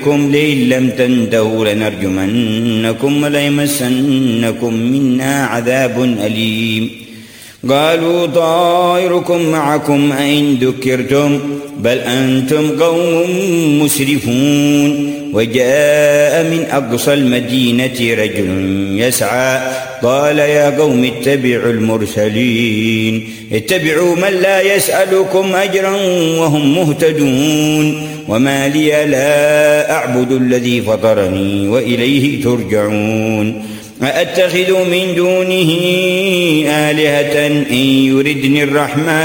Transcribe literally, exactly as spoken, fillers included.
لئن لم تنتهوا لنرجمنكم وليمسنكم منا عذاب أليم قالوا طائركم معكم أئن ذكرتم بل أنتم قوم مسرفون وجاء من أقصى المدينة رجل يسعى قال يا قوم اتبعوا المرسلين اتبعوا من لا يسألكم أجرا وهم مهتدون وما لي لا أعبد الذي فطرني وإليه ترجعون أأتخذ من دونه آلهة إن يردني الرحمن